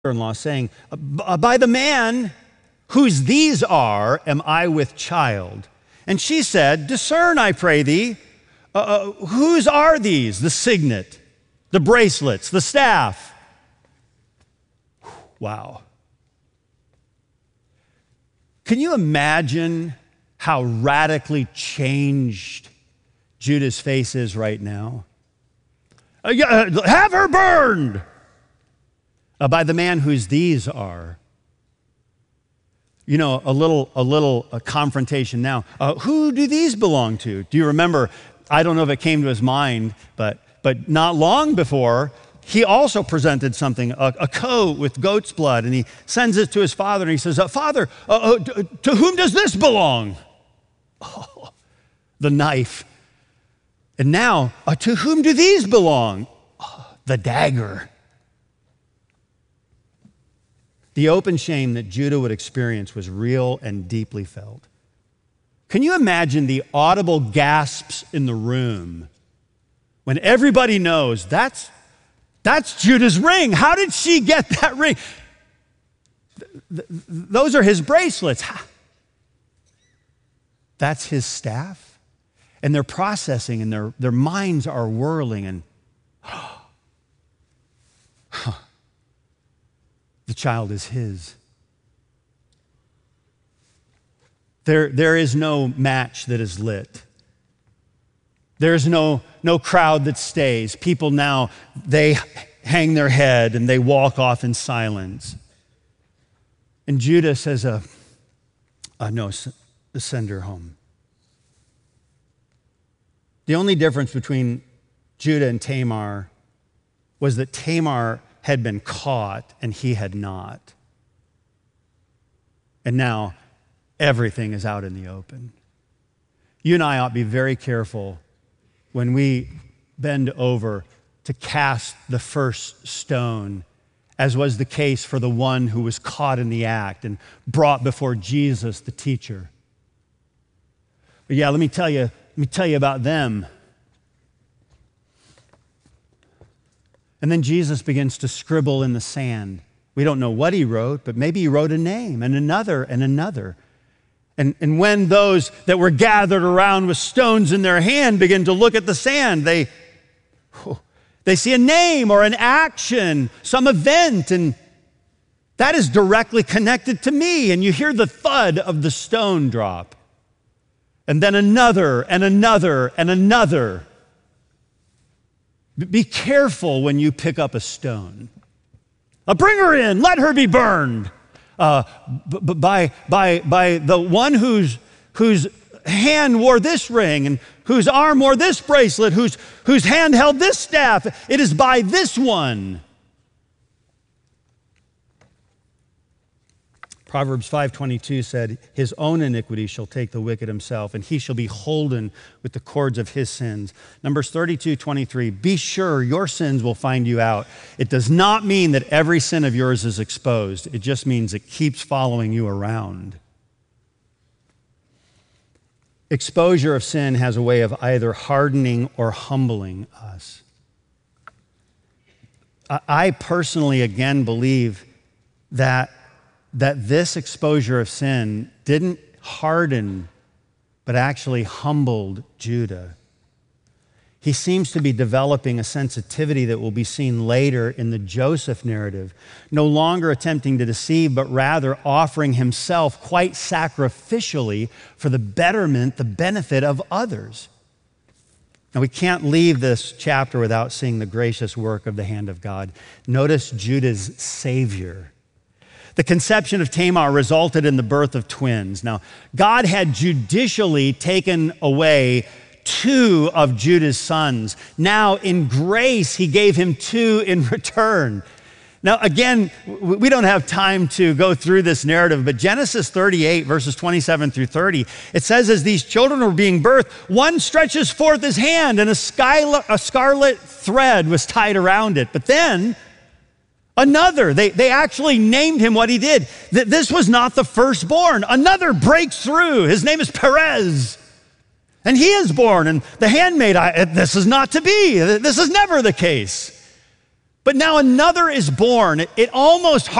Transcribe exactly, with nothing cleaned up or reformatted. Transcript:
in-law saying, by the man whose these are, am I with child? And she said, discern, I pray thee, uh, uh, whose are these? The signet, the bracelets, the staff. Wow. Can you imagine how radically changed Judah's face is right now? Uh, yeah, have her burned uh, by the man whose these are. You know, a little, a little a confrontation now. Uh, who do these belong to? Do you remember? I don't know if it came to his mind, but but not long before, he also presented something, a, a coat with goat's blood, and he sends it to his father, and he says, uh, Father, uh, uh, to whom does this belong? Oh, the knife. And now, uh, to whom do these belong? Oh, the dagger. The open shame that Judah would experience was real and deeply felt. Can you imagine the audible gasps in the room when everybody knows that's, that's Judah's ring? How did she get that ring? Th- th- those are his bracelets. That's his staff? And they're processing and their, their minds are whirling and the child is his. There, there is no match that is lit. There's no, no crowd that stays. People now, they hang their head and they walk off in silence. And Judah says, uh, uh, no, send her home. The only difference between Judah and Tamar was that Tamar had been caught and he had not. And now everything is out in the open. You and I ought to be very careful when we bend over to cast the first stone, as was the case for the one who was caught in the act and brought before Jesus, the teacher. But yeah, let me tell you, let me tell you about them. And then Jesus begins to scribble in the sand. We don't know what he wrote, but maybe he wrote a name and another and another. And, and when those that were gathered around with stones in their hand begin to look at the sand, they, they see a name or an action, some event, and that is directly connected to me. And you hear the thud of the stone drop. And then another and another and another. Be careful when you pick up a stone. Uh, bring her in, let her be burned. Uh, b- b- by, by, by the one whose, whose hand wore this ring and whose arm wore this bracelet, whose, whose hand held this staff. It is by this one. Proverbs five twenty-two said, his own iniquity shall take the wicked himself, and he shall be holden with the cords of his sins. Numbers thirty-two twenty-three, be sure your sins will find you out. It does not mean that every sin of yours is exposed. It just means it keeps following you around. Exposure of sin has a way of either hardening or humbling us. I personally, again, believe that that this exposure of sin didn't harden, but actually humbled Judah. He seems to be developing a sensitivity that will be seen later in the Joseph narrative, no longer attempting to deceive, but rather offering himself quite sacrificially for the betterment, the benefit of others. Now, we can't leave this chapter without seeing the gracious work of the hand of God. Notice Judah's Savior. The conception of Tamar resulted in the birth of twins. Now, God had judicially taken away two of Judah's sons. Now, in grace, he gave him two in return. Now, again, we don't have time to go through this narrative, but Genesis thirty-eight, verses twenty-seven through thirty, it says, as these children were being birthed, one stretches forth his hand, and a scarlet, a scarlet thread was tied around it. But then, another, they, they actually named him what he did. This was not the firstborn. Another breaks through. His name is Perez. And he is born. And the handmaid, I, this is not to be. This is never the case. But now another is born. It almost